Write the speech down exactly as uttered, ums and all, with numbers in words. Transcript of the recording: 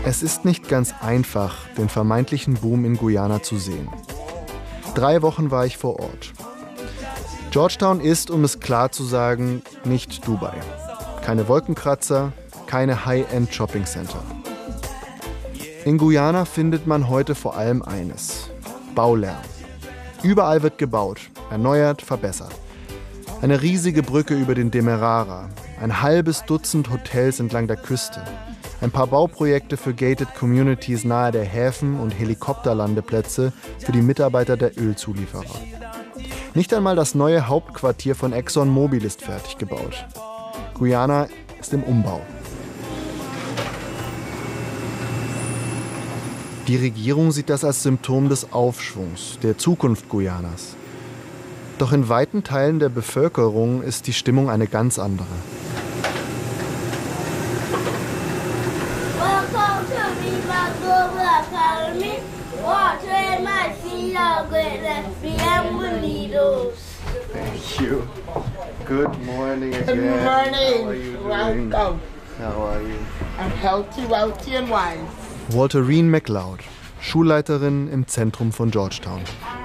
Es ist nicht ganz einfach, den vermeintlichen Boom in Guyana zu sehen. Drei Wochen war ich vor Ort. Georgetown ist, um es klar zu sagen, nicht Dubai. Keine Wolkenkratzer, keine High-End-Shopping-Center. In Guyana findet man heute vor allem eines: Baulärm. Überall wird gebaut, erneuert, verbessert. Eine riesige Brücke über den Demerara, ein halbes Dutzend Hotels entlang der Küste, ein paar Bauprojekte für gated Communities nahe der Häfen und Helikopterlandeplätze für die Mitarbeiter der Ölzulieferer. Nicht einmal das neue Hauptquartier von ExxonMobil ist fertig gebaut. Guyana ist im Umbau. Die Regierung sieht das als Symptom des Aufschwungs, der Zukunft Guyanas. Doch in weiten Teilen der Bevölkerung ist die Stimmung eine ganz andere. Thank you. Good morning again. Good morning. How are you doing? Welcome. How are you? I'm healthy, wealthy and wise. Walterine McLeod, Schulleiterin im Zentrum von Georgetown.